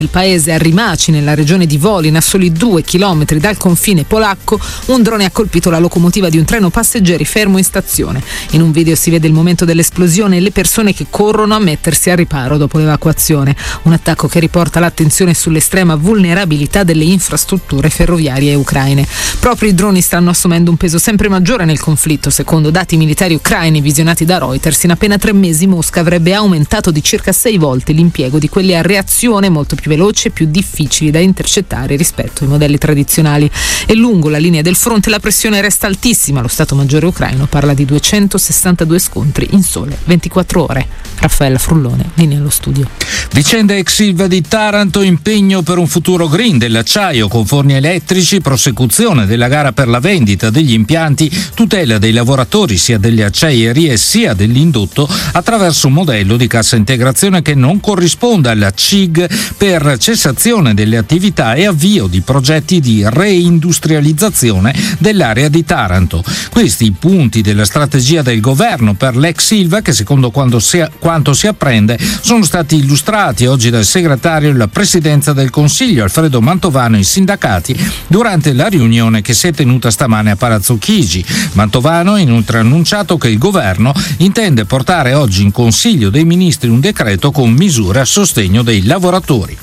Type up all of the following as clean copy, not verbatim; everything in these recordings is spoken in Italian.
Il paese a Rimaci, nella regione di Volin, a soli 2 chilometri dal confine polacco, un drone ha colpito la locomotiva di un treno passeggeri fermo in stazione. In un video si vede il momento dell'esplosione e le persone che corrono a mettersi al riparo dopo l'evacuazione. Un attacco che riporta l'attenzione sull'estrema vulnerabilità delle infrastrutture ferroviarie ucraine. Proprio i droni stanno assumendo un peso sempre maggiore nel conflitto. Secondo dati militari ucraini visionati da Reuters, in appena 3 mesi Mosca avrebbe aumentato di circa 6 volte l'impiego di quelli a reazione molto più veloci e più difficili da intercettare rispetto ai modelli tradizionali. E lungo la linea del fronte la pressione resta altissima. Lo Stato Maggiore ucraino parla di 262 scontri in sole 24 ore. Raffaella Frullone, linea allo studio. Vicenda ex Ilva di Taranto, impegno per un futuro green dell'acciaio con forni elettrici, prosecuzione della gara per la vendita degli impianti, tutela dei lavoratori sia delle acciaierie sia dell'indotto attraverso un modello di cassa integrazione che non corrisponda alla CIG per cessazione delle attività e avvio di progetti di reindustrializzazione dell'area di Taranto. Questi i punti della strategia del governo per l'ex Ilva che, secondo quanto si apprende, sono stati illustrati oggi dal segretario della Presidenza del Consiglio Alfredo Mantovano ai sindacati durante la riunione che si è tenuta stamane a Palazzo Chigi. Mantovano ha inoltre annunciato che il governo intende portare oggi in Consiglio dei Ministri un decreto con misure a sostegno dei lavoratori.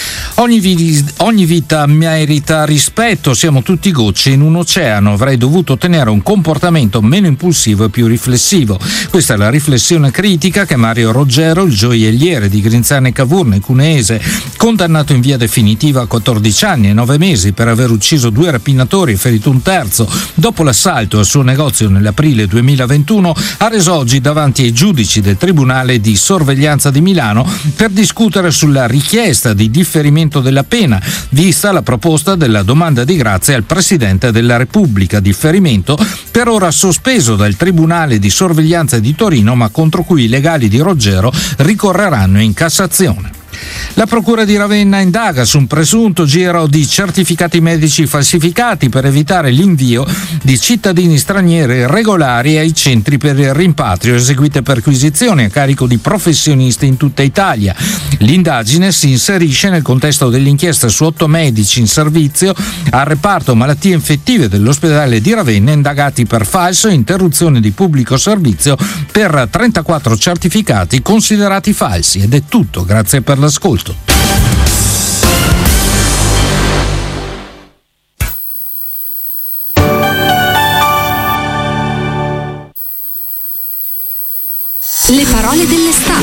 Ogni vita merita rispetto, siamo tutti gocce in un oceano, avrei dovuto tenere un comportamento meno impulsivo e più riflessivo. Questa è la riflessione critica che Mario Roggero, il gioielliere di Grinzane Cavour, cuneese, condannato in via definitiva a 14 anni e 9 mesi per aver ucciso 2 rapinatori e ferito un terzo dopo l'assalto al suo negozio nell'aprile 2021, ha reso oggi davanti ai giudici del Tribunale di Sorveglianza di Milano per discutere sulla richiesta di differimento della pena, vista la proposta della domanda di grazia al Presidente della Repubblica, differimento per ora sospeso dal Tribunale di Sorveglianza di Torino, ma contro cui i legali di Roggero ricorreranno in Cassazione. La Procura di Ravenna indaga su un presunto giro di certificati medici falsificati per evitare l'invio di cittadini stranieri irregolari ai centri per il rimpatrio, eseguite perquisizioni a carico di professionisti in tutta Italia. L'indagine si inserisce nel contesto dell'inchiesta su 8 medici in servizio al reparto malattie infettive dell'ospedale di Ravenna indagati per falso e interruzione di pubblico servizio per 34 certificati considerati falsi. Ed è tutto, grazie per l'ascolto. Le parole dell'estate.